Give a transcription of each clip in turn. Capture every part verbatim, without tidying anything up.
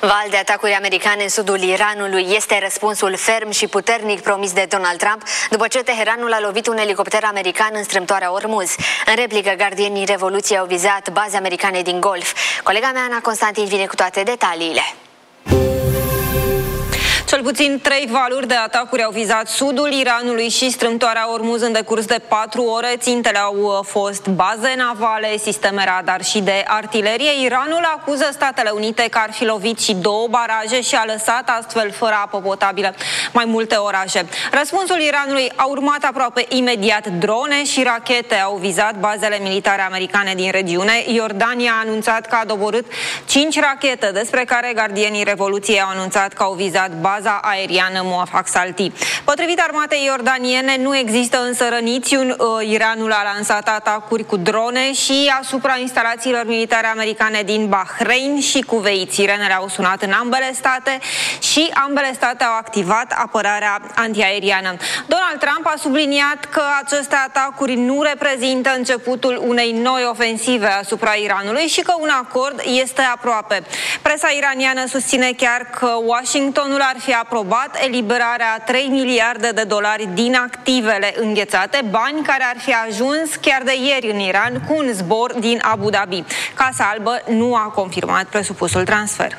Val de atacuri americane în sudul Iranului este răspunsul ferm și puternic promis de Donald Trump după ce Teheranul a lovit un elicopter american în strâmtoarea Ormuz. În replică, gardienii Revoluției au vizat baze americane din Golf. Colega mea, Ana Constantin, vine cu toate detaliile. Cel puțin trei valuri de atacuri au vizat sudul Iranului și strâmtoarea Ormuz în decurs de patru ore. Țintele au fost baze navale, sisteme radar și de artilerie. Iranul acuză Statele Unite că ar fi lovit și două baraje și a lăsat astfel fără apă potabilă mai multe orașe. Răspunsul Iranului a urmat aproape imediat. Drone și rachete au vizat bazele militare americane din regiune. Iordania a anunțat că a doborât cinci rachete, despre care gardienii Revoluției au anunțat că au vizat baza aeriană Muaffaq Salti. Potrivit armatei iordaniene, nu există însă răniți. Iranul a lansat atacuri cu drone și asupra instalațiilor militare americane din Bahrain și Kuwait. Sirenele au sunat în ambele state și ambele state au activat apărarea antiaeriană. Donald Trump a subliniat că aceste atacuri nu reprezintă începutul unei noi ofensive asupra Iranului și că un acord este aproape. Presa iraniană susține chiar că Washingtonul ar fi aprobat eliberarea a trei miliarde de dolari din activele înghețate, bani care ar fi ajuns chiar de ieri în Iran cu un zbor din Abu Dhabi. Casa Albă nu a confirmat presupusul transfer.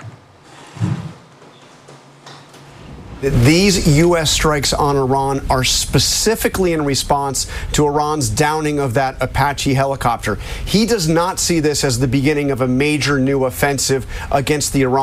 These U S strikes on Iran are specifically in response to Iran's downing of that Apache helicopter. He does not see this as the beginning of a major new offensive against the Iran